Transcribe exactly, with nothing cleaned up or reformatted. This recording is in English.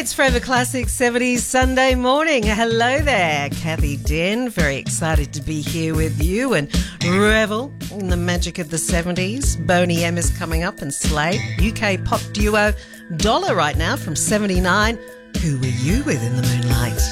It's Forever Classic seventies Sunday morning. Hello there, Kathy Den. Very excited to be here with you and revel in the magic of the seventies. Boney M is coming up and Slade. U K pop duo Dollar right now from seventy-nine. Who were you with in the moonlight?